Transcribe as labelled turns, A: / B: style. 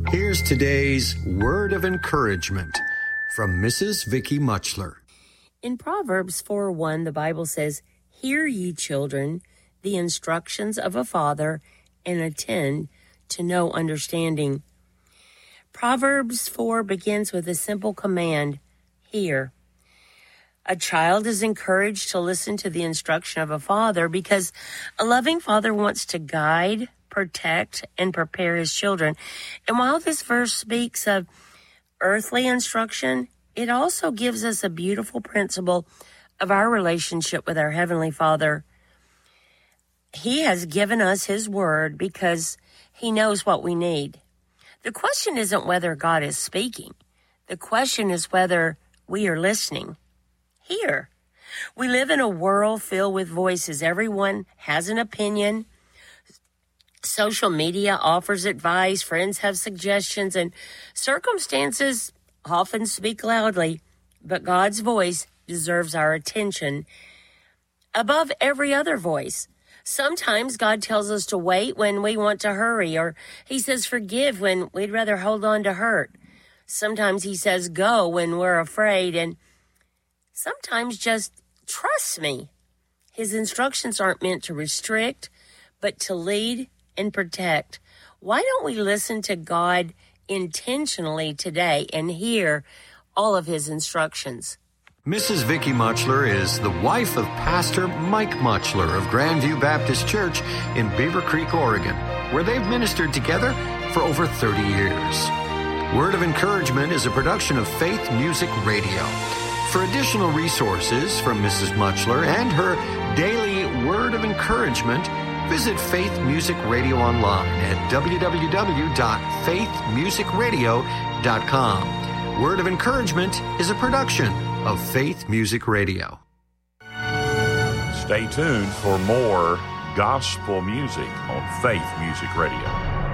A: Here's today's word of encouragement from Mrs. Vicky Muchler.
B: In Proverbs 4:1, the Bible says, "Hear ye, children, the instructions of a father, and attend to no understanding." Proverbs 4 begins with a simple command, hear. A child is encouraged to listen to the instruction of a father because a loving father wants to guide, protect, and prepare his children. And while this verse speaks of earthly instruction, it also gives us a beautiful principle of our relationship with our Heavenly Father. He has given us His Word because He knows what we need. The question isn't whether God is speaking. The question is whether we are listening. Here, we live in a world filled with voices. Everyone has an opinion. Social media offers advice. Friends have suggestions, and circumstances often speak loudly. But God's voice deserves our attention above every other voice. Sometimes God tells us to wait when we want to hurry, or He says forgive when we'd rather hold on to hurt. Sometimes He says go when we're afraid, and sometimes just trust me. His instructions aren't meant to restrict, but to lead and protect. Why don't we listen to God intentionally today and hear all of His instructions?
A: Mrs. Vicky Muchler is the wife of Pastor Mike Muchler of Grandview Baptist Church in Beaver Creek, Oregon, where they've ministered together for over 30 years. Word of Encouragement is a production of Faith Music Radio. For additional resources from Mrs. Muchler and her daily Word of Encouragement, visit Faith Music Radio online at www.faithmusicradio.com. Word of Encouragement is a production of Faith Music Radio.
C: Stay tuned for more gospel music on Faith Music Radio.